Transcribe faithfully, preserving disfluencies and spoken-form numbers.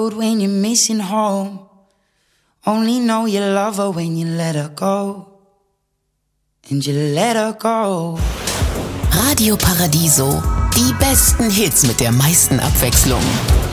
road when you're missing home. Only know you love her when you let her go. And you let her go. Radio Paradiso. Die besten Hits mit der meisten Abwechslung.